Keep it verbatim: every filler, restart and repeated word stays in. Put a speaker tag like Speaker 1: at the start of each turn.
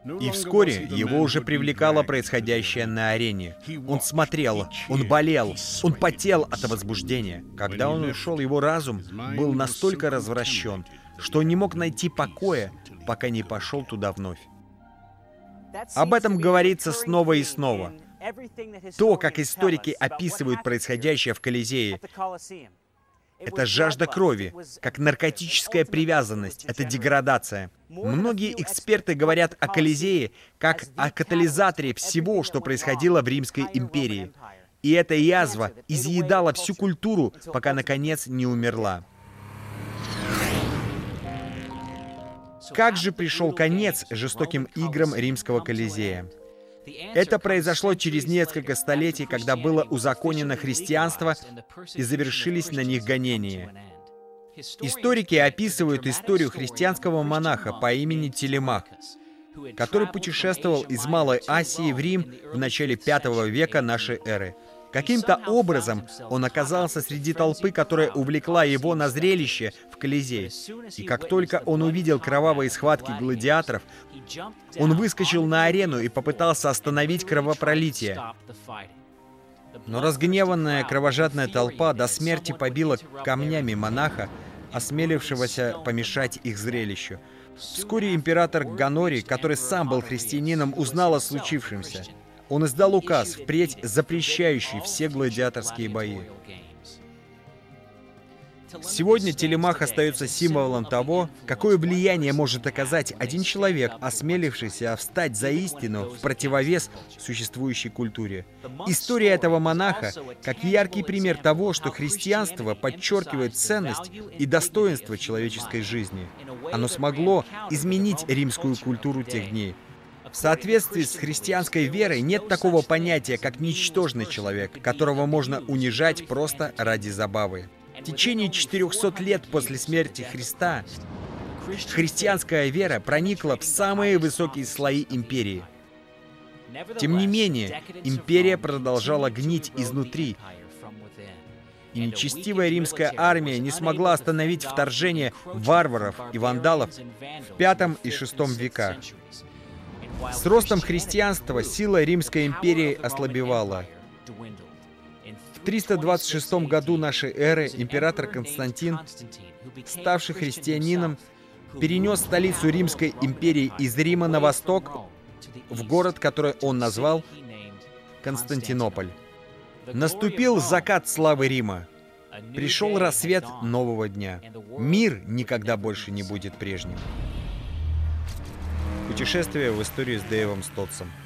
Speaker 1: И вскоре его уже привлекало происходящее на арене. Он смотрел, он болел, он потел от возбуждения. Когда он ушел, его разум был настолько развращен, что он не мог найти покоя, пока не пошел туда вновь. Об этом говорится снова и снова. То, как историки описывают происходящее в Колизее, это жажда крови, как наркотическая привязанность, это деградация. Многие эксперты говорят о Колизее как о катализаторе всего, что происходило в Римской империи. И эта язва изъедала всю культуру, пока, наконец, не умерла. Как же пришел конец жестоким играм Римского Колизея? Это произошло через несколько столетий, когда было узаконено христианство и завершились на них гонения. Историки описывают историю христианского монаха по имени Телемах, который путешествовал из Малой Асии в Рим в начале пятого века нашей эры. Каким-то образом он оказался среди толпы, которая увлекла его на зрелище в Колизей. И как только он увидел кровавые схватки гладиаторов, он выскочил на арену и попытался остановить кровопролитие. Но разгневанная кровожадная толпа до смерти побила камнями монаха, осмелившегося помешать их зрелищу. Вскоре император Гонорий, который сам был христианином, узнал о случившемся. Он издал указ, впредь запрещающий все гладиаторские бои. Сегодня Телемах остается символом того, какое влияние может оказать один человек, осмелившийся встать за истину в противовес существующей культуре. История этого монаха как яркий пример того, что христианство подчеркивает ценность и достоинство человеческой жизни. Оно смогло изменить римскую культуру тех дней. В соответствии с христианской верой нет такого понятия, как ничтожный человек, которого можно унижать просто ради забавы. В течение четырехсот лет после смерти Христа христианская вера проникла в самые высокие слои империи. Тем не менее, империя продолжала гнить изнутри, и нечестивая римская армия не смогла остановить вторжение варваров и вандалов в пятом и шестом веках. С ростом христианства сила Римской империи ослабевала. В триста двадцать шестом году нашей эры император Константин, ставший христианином, перенес столицу Римской империи из Рима на восток, в город, который он назвал Константинополь. Наступил закат славы Рима. Пришел рассвет нового дня. Мир никогда больше не будет прежним. Путешествие в историю с Дэйвом Стотсом.